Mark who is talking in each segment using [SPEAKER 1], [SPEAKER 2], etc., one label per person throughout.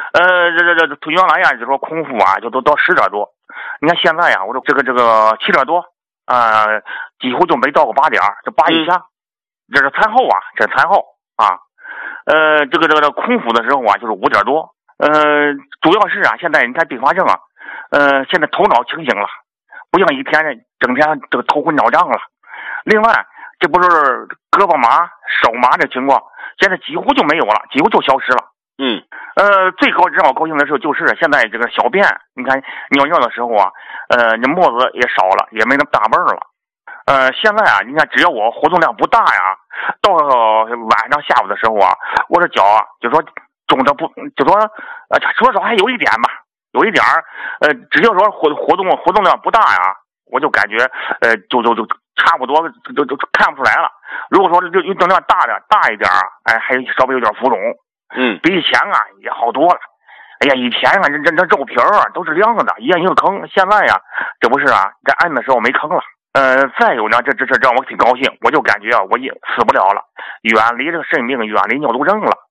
[SPEAKER 1] 原来呀就说空腹啊就都到10点多，你看现在呀我这个7点多几乎就没到过8点，这8以下，这是餐后啊，这是餐后啊。这个空腹的时候啊就是5点多。主要是啊现在你看并发症啊，现在头脑清醒了，不像以前整天这个头昏脑胀了。另外这不是胳膊麻手麻的情况，现在几乎就没有了，几乎就消失了。最让我高兴的时候就是现在这个小便，你看尿尿的时候啊，那沫子也少了，也没那么大味儿了。现在啊，你看只要我活动量不大呀，到晚上下午的时候啊，我这脚啊就说肿着不，就说说实话还有一点吧，有一点只要说活动量不大呀，我就感觉就差不多就看不出来了。如果说这运动量大一点还稍微有点浮肿。比以前啊也好多了。哎呀，以前啊这肉皮都是亮的，一按一个坑，现在呀这不是啊，这按的时候没坑了。再有呢，这让我挺高兴，我就感觉啊我也死不了了，远离这个肾病，远离尿毒症了。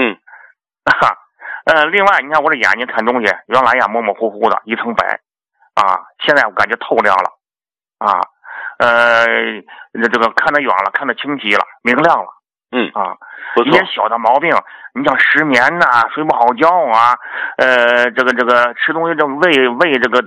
[SPEAKER 1] 另外你看我这眼睛看东西，原来呀模模糊糊的一层白啊，现在我感觉透亮了啊。这个看得远了，看得清晰了，明亮了。一些小的毛病，你像失眠呐、睡不好觉啊，这个吃东西这胃这个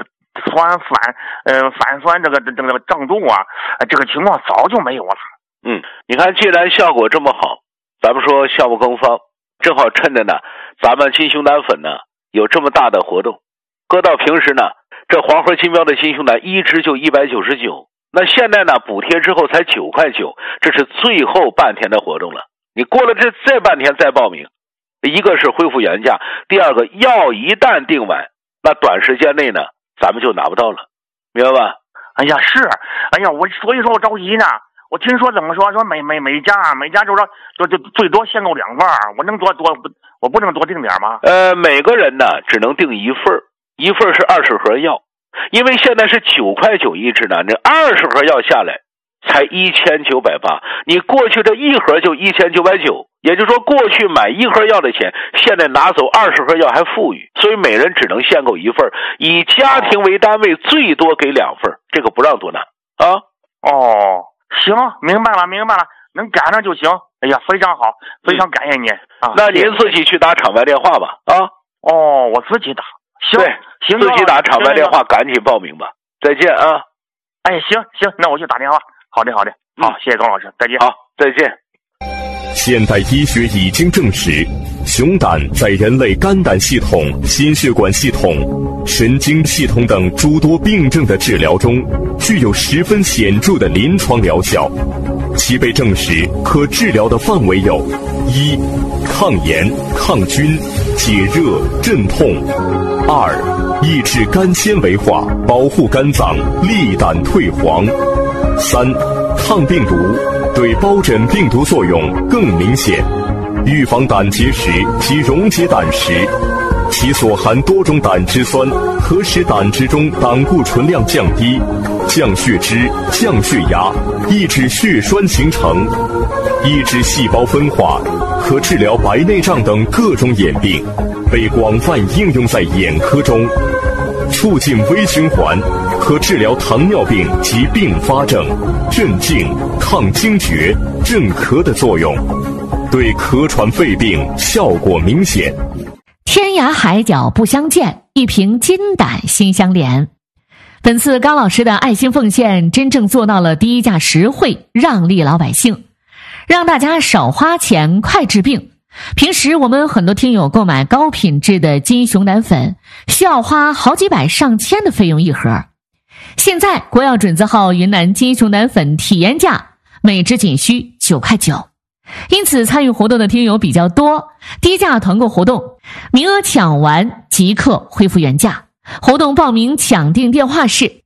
[SPEAKER 1] 反酸这个胀肚啊，这个情况早就没有了。
[SPEAKER 2] 你看既然效果这么好，咱们说项目更方，正好趁着呢咱们金熊胆粉呢有这么大的活动，搁到平时呢这黄河金标的金熊胆一支就199，那现在呢补贴之后才9块9，这是最后半天的活动了。你过了这半天再报名，一个是恢复原价，第二个药一旦订完，那短时间内呢咱们就拿不到了，明白吧？
[SPEAKER 1] 哎呀是，哎呀所以说我着急呢。我听说怎么说每家就说就最多限购2份，我不能多订点吗？
[SPEAKER 2] 每个人呢只能订1份，1份是20盒药，因为现在是9块9一支呢，这20盒药下来才1980，你过去这1盒就1990，也就是说过去买1盒药的钱，现在拿走20盒药还富裕，所以每人只能限购1份，以家庭为单位最多给2份，这个不让多拿啊。
[SPEAKER 1] 行，明白了，能赶上就行。哎呀，非常好，非常感谢您啊。
[SPEAKER 2] 那您自己去打场外电话吧啊。
[SPEAKER 1] 我自己打。行，
[SPEAKER 2] 自己打场外电话，赶紧报名吧。再见啊。
[SPEAKER 1] 行，那我去打电话。好的，好，谢谢高老师，再见。
[SPEAKER 2] 好，再见。
[SPEAKER 3] 现代医学已经证实，熊胆在人类肝胆系统、心血管系统、神经系统等诸多病症的治疗中，具有十分显著的临床疗效。其被证实可治疗的范围有：一、抗炎、抗菌、解热、镇痛；二、抑制肝纤维化，保护肝脏，利胆退黄；三、抗病毒，对疱疹病毒作用更明显，预防胆结石及溶解胆石。其所含多种胆汁酸可使胆汁中胆固醇量降低，降血脂、降血压，抑制血栓形成，抑制细胞分化，可治疗白内障等各种眼病，被广泛应用在眼科中。促进微循环，可治疗糖尿病及并发症，镇静、抗惊厥、镇咳的作用，对咳喘肺病效果明显。
[SPEAKER 4] 天涯海角不相见，一瓶金胆心相连。本次高老师的爱心奉献真正做到了低价实惠，让利老百姓，让大家少花钱快治病。平时我们很多听友购买高品质的金熊胆粉需要花好几百上千的费用一盒，现在国药准字号云南金熊胆粉体验价每支仅需9块9，因此参与活动的听友比较多，低价团购活动名额抢完即刻恢复原价。活动报名抢订电话是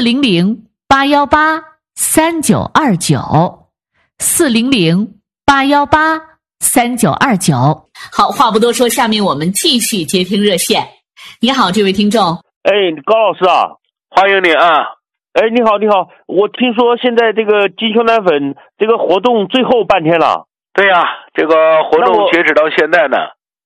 [SPEAKER 4] 400-818-3929，400-818-3929。好，话不多说，下面我们继续接听热线。你好，这位听众。
[SPEAKER 5] 高老师啊，
[SPEAKER 2] 欢迎你啊。
[SPEAKER 5] 你好，我听说现在这个金熊胆粉这个活动最后半天了。
[SPEAKER 2] 对呀，这个活动截止到现在呢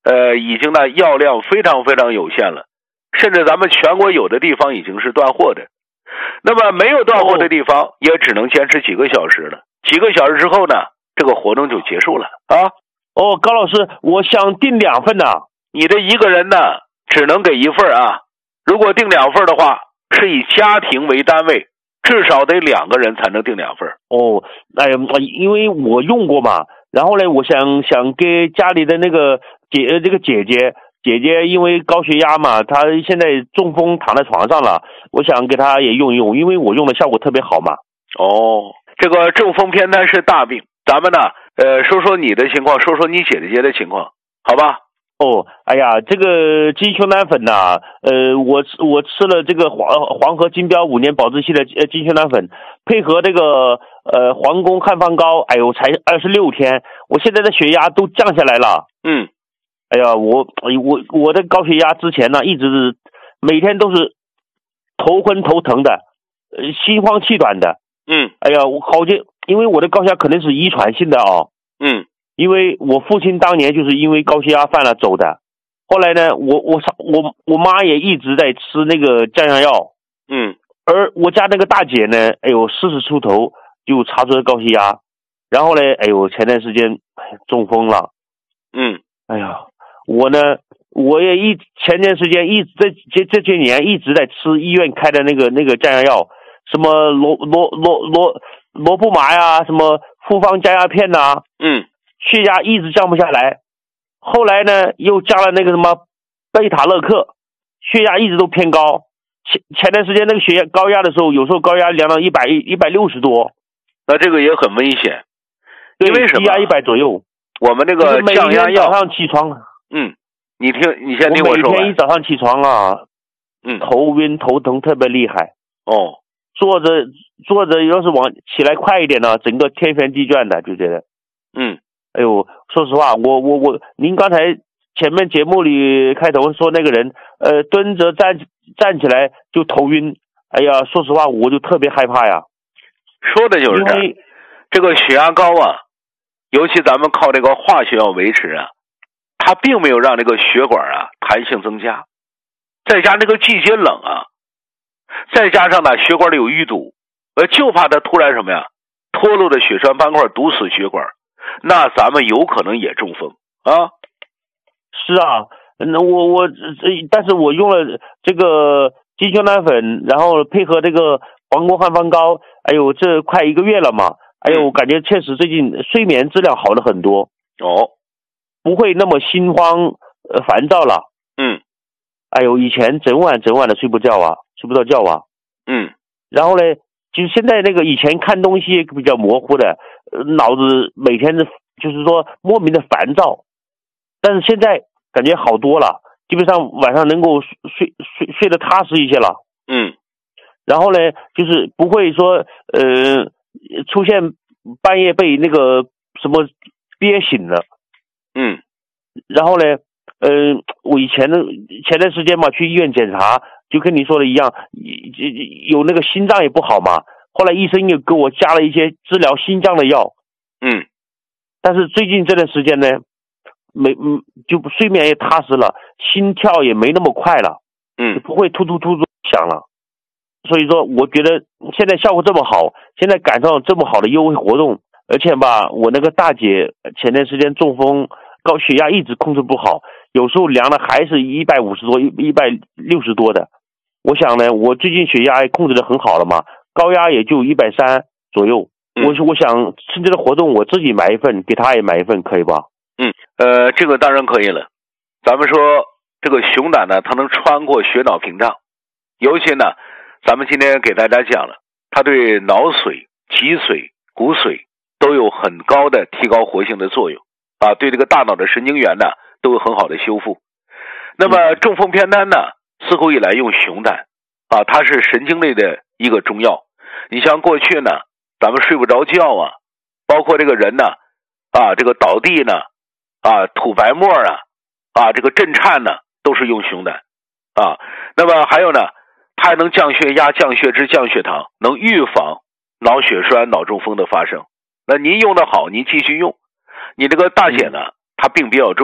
[SPEAKER 2] 已经呢药量非常非常有限了，甚至咱们全国有的地方已经是断货的。那么没有断货的地方也只能坚持几个小时了，几个小时之后呢，这个活动就结束了啊。
[SPEAKER 5] 哦，高老师，我想订2份呐。
[SPEAKER 2] 你的一个人呢只能给1份啊，如果订2份的话，是以家庭为单位，至少得2个人才能订2份。
[SPEAKER 5] 哦，哎呀，因为我用过嘛，然后呢，我想给家里的那个姐姐，因为高血压嘛，她现在中风躺在床上了，我想给她也用一用，因为我用的效果特别好嘛。
[SPEAKER 2] 哦，这个中风偏瘫是大病，咱们呢，说说你的情况，说说你姐姐的情况，好吧？
[SPEAKER 5] 哦，哎呀，这个金熊胆粉呐，我吃了这个黄河金标5年保质期的金熊胆粉，配合这个皇宫汉方膏，哎呦，才26天，我现在的血压都降下来了。
[SPEAKER 2] 嗯，
[SPEAKER 5] 哎呀，我的高血压之前呢，一直每天都是头昏头疼的，心慌气短的。
[SPEAKER 2] 嗯，
[SPEAKER 5] 哎呀，我好像因为我的高血压可能是遗传性的哦。
[SPEAKER 2] 嗯。
[SPEAKER 5] 因为我父亲当年就是因为高血压犯了走的，后来呢，我妈也一直在吃那个降压药，而我家那个大姐呢，哎呦，40出头就查出了高血压，然后呢，哎呦，前段时间中风了，哎呀，我也前段时间这些年一直在吃医院开的那个降压药，什么罗布玛呀，什么复方降压片呐，血压一直降不下来，后来呢又加了那个什么贝塔乐克，血压一直都偏高。前段时间那个血压高压的时候，有时候高压量到160多，
[SPEAKER 2] 那这个也很危险。因为什么？
[SPEAKER 5] 低压100左右。
[SPEAKER 2] 我们这个降压药，
[SPEAKER 5] 每天早上起床，
[SPEAKER 2] 你先听我说。
[SPEAKER 5] 每天一早上起床啊，头晕头疼特别厉害。
[SPEAKER 2] 哦，
[SPEAKER 5] 坐着要是往起来快一点呢，整个天旋地转的，就觉得。哎呦，说实话，您刚才前面节目里开头说那个人，蹲着站起来就头晕，哎呀，说实话，我就特别害怕呀。
[SPEAKER 2] 说的就是这个血压高啊，尤其咱们靠这个化学药维持啊，它并没有让这个血管啊弹性增加，再加上这个季节冷啊，再加上呢血管里有淤堵，就怕它突然什么呀，脱落的血栓斑块堵死血管。那咱们有可能也中风啊。
[SPEAKER 5] 是啊，那但是我用了这个金熊胆粉，然后配合这个皇宫汉方膏，哎呦，这快1个月了嘛，哎呦，我感觉确实最近睡眠质量好了很多
[SPEAKER 2] 哦，
[SPEAKER 5] 不会那么心慌烦躁了。哎呦，以前整晚的睡不到觉啊。然后呢，就是现在那个以前看东西比较模糊的，脑子每天就是说莫名的烦躁，但是现在感觉好多了，基本上晚上能够睡得踏实一些了。然后呢，就是不会说出现半夜被那个什么憋醒了。然后呢，我前段时间嘛去医院检查，就跟你说的一样，有那个心脏也不好嘛。后来医生又给我加了一些治疗心脏的药。但是最近这段时间呢，就睡眠也踏实了，心跳也没那么快了。不会突突响了。所以说，我觉得现在效果这么好，现在赶上这么好的优惠活动，而且吧，我那个大姐前段时间中风，高血压一直控制不好，有时候量的还是150多、160多的。我想呢，我最近血压也控制的很好了嘛，高压也就130左右。我想趁这个活动，我自己买一份，给他也买一份，可以吧？
[SPEAKER 2] 这个当然可以了。咱们说这个熊胆呢，它能穿过血脑屏障，尤其呢，咱们今天给大家讲了，它对脑髓、脊髓、骨髓都有很高的提高活性的作用啊，对这个大脑的神经元呢都有很好的修复。那么中风偏瘫呢，自古以来用熊胆啊，它是神经类的一个中药。你像过去呢，咱们睡不着觉啊，包括这个人呢这个倒地呢吐白沫这个震颤呢，都是用熊胆啊。那么还有呢，它还能降血压、降血脂、降血糖，能预防脑血栓、脑中风的发生。那您用的好，您继续用。你这个大姐呢，她病比较重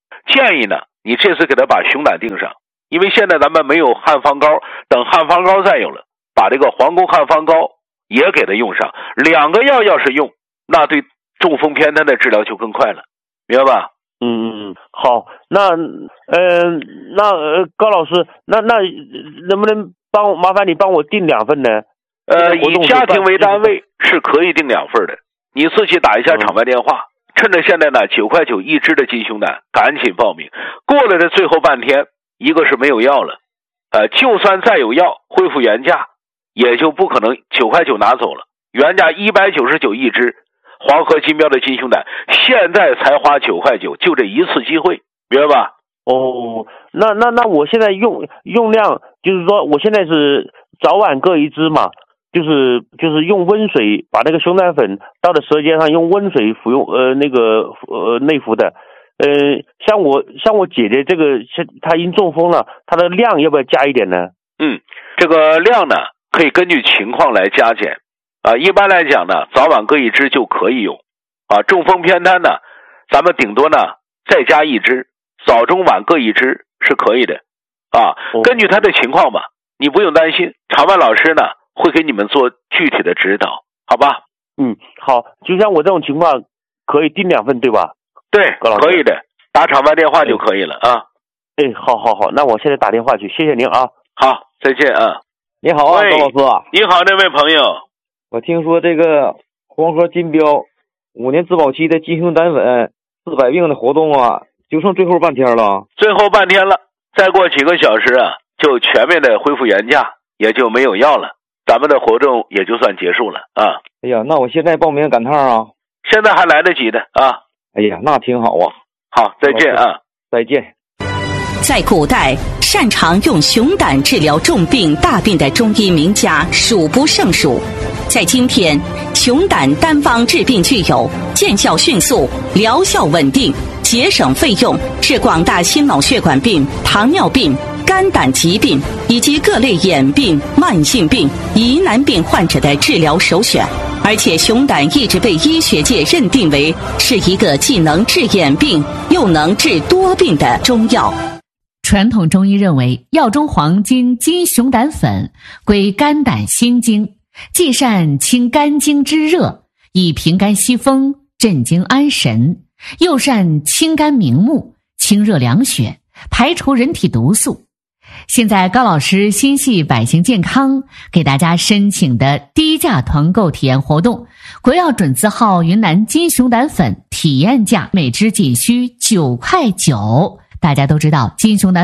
[SPEAKER 2] 建议呢，你这次给他把熊胆定上，因为现在咱们没有汉方膏，等汉方膏再有了，把这个黄宫汉方膏也给他用上。2个药要是用，那对中风偏瘫的治疗就更快了，明白吧？
[SPEAKER 5] 好，那高老师，那能不能麻烦你帮我订2份呢？
[SPEAKER 2] 以家庭为单位是可以订2份的，你自己打一下场外电话，趁着现在呢9块9一支的金熊胆，赶紧报名。过来的最后半天，一个是没有药了，就算再有药恢复原价，也就不可能9块9拿走了，原价199一支。黄河金标的金熊胆，现在才花9块9，就这一次机会，明白吧？
[SPEAKER 5] 哦，那我现在用量，就是说我现在是早晚各1支嘛，就是用温水把那个熊胆粉倒在舌尖上，用温水服用，内服的。像我姐姐这个，她因中风了，她的量要不要加一点呢？
[SPEAKER 2] 这个量呢，可以根据情况来加减。一般来讲呢，早晚各1支就可以用。中风偏瘫呢，咱们顶多呢再加1支，早中晚各1支是可以的。根据他的情况吧，你不用担心，场外老师呢会给你们做具体的指导，好吧？
[SPEAKER 5] 好，就像我这种情况，可以订2份对吧？
[SPEAKER 2] 对，可以的，打场外电话就可以了啊。
[SPEAKER 5] 好，那我现在打电话去，谢谢您啊。
[SPEAKER 2] 好，再见啊。
[SPEAKER 6] 你好啊，高老师。
[SPEAKER 2] 你好，这位朋友。
[SPEAKER 6] 我听说这个黄河金标5年质保期的金熊胆粉治百病的活动啊，就剩最后半天了。
[SPEAKER 2] 最后半天了，再过几个小时啊，就全面的恢复原价，也就没有药了，咱们的活动也就算结束了啊。
[SPEAKER 6] 哎呀，那我现在报名赶趟啊？
[SPEAKER 2] 现在还来得及的啊。
[SPEAKER 6] 哎呀，那挺好啊。
[SPEAKER 2] 好，再见啊。
[SPEAKER 6] 再见。
[SPEAKER 7] 在古代，擅长用熊胆治疗重病大病的中医名家数不胜数。在今天，熊胆单方治病具有见效迅速、疗效稳定、节省费用，是广大心脑血管病、糖尿病、肝胆疾病以及各类眼病、慢性病、疑难病患者的治疗首选。而且熊胆一直被医学界认定为是一个既能治眼病又能治多病的中药。
[SPEAKER 4] 传统中医认为，药中黄金金熊胆粉归肝胆心经，既善清肝经之热，以平肝息风、镇惊安神，又善清肝明目、清热凉血，排除人体毒素。现在高老师心系百姓健康，给大家申请的低价团购体验活动，国药准字号云南金熊胆粉体验价每支仅需9块9。大家都知道金熊胆